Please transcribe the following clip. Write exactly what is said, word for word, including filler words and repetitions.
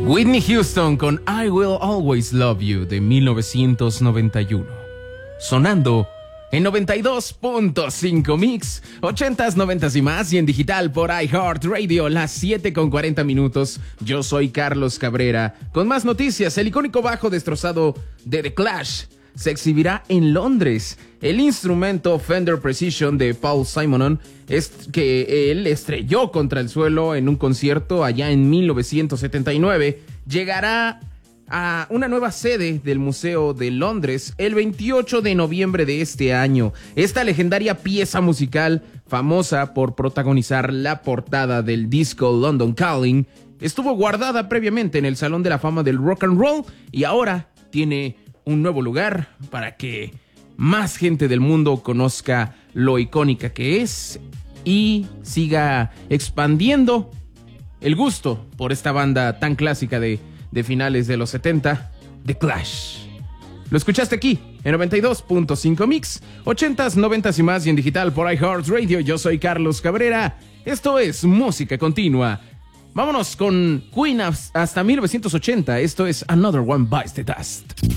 Whitney Houston con I Will Always Love You de mil novecientos noventa y uno. Sonando en noventa y dos punto cinco Mix, ochentas, noventas y más, y en digital por iHeartRadio, las siete con cuarenta minutos. Yo soy Carlos Cabrera. Con más noticias, el icónico bajo destrozado de The Clash se exhibirá en Londres. El instrumento Fender Precision de Paul Simonon, es que él estrelló contra el suelo en un concierto allá en mil novecientos setenta y nueve, llegará a una nueva sede del Museo de Londres el veintiocho de noviembre de este año. Esta legendaria pieza musical, famosa por protagonizar la portada del disco London Calling, estuvo guardada previamente en el Salón de la Fama del Rock and Roll y ahora tiene un nuevo lugar para que más gente del mundo conozca lo icónica que es y siga expandiendo el gusto por esta banda tan clásica de, de finales de los setenta, The Clash. Lo escuchaste aquí en noventa y dos punto cinco Mix, ochentas, noventas y más, y en digital por iHeartRadio. Yo soy Carlos Cabrera. Esto es Música Continua. Vámonos con Queen hasta mil novecientos ochenta. Esto es Another One Bites the Dust.